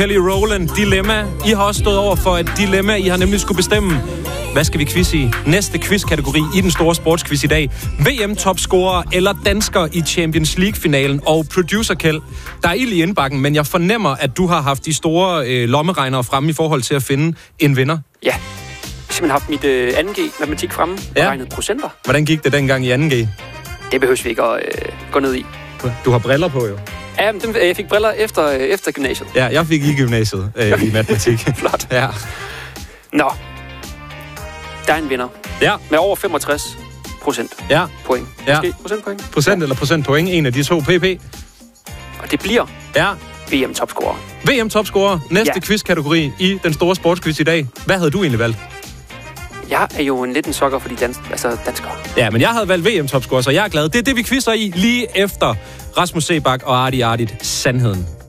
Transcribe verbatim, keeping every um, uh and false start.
Kelly Rowland, Dilemma. I har også stået over for et dilemma. I har nemlig skulle bestemme, hvad skal vi quiz i? Næste quizkategori i den store sportsquiz i dag. V M-topscorer eller dansker i Champions League-finalen. Og producer Kjeld, der er ild i indbakken, men jeg fornemmer, at du har haft de store øh, lommeregnere fremme i forhold til at finde en vinder. Ja, jeg har simpelthen haft mit øh, anden G matematik fremme og ja. regnet procenter. Hvordan gik det dengang i anden G? Det behøver vi ikke at øh, gå ned i. Du har briller på, jo. Ja, men dem, jeg fik briller efter, øh, efter gymnasiet. Ja, jeg fik i gymnasiet øh, i matematik. Flot. Ja. Nå. Der er en vinder. Ja. Med over femogtres procent ja. point. Ja. Måske procentpoint? Procent ja. eller procentpoint. En af de to. P P. Og det bliver ja. V M-topscorer. V M-topscorer. Næste ja. quizkategori i den store sportsquiz i dag. Hvad havde du egentlig valgt? Jeg er jo en lidt en sokker for de dans- altså danskere. Ja, men jeg havde valgt V M-topscorer, så jeg er glad. Det er det, vi quizzer i lige efter Rasmus Seebach og Arti Ardit Sandheden.